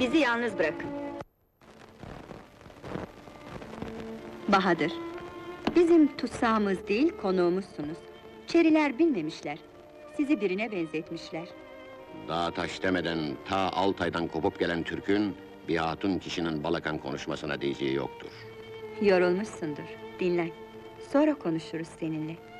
Bizi yalnız bırakın. Bahadır, bizim tutsağımız değil, konuğumuzsunuz. Çeriler bilmemişler, sizi birine benzetmişler. Dağ taş demeden ta Altay'dan kopup gelen Türk'ün bir hatun kişinin Balakan konuşmasına diyeceği yoktur. Yorulmuşsundur, dinlen. Sonra konuşuruz seninle.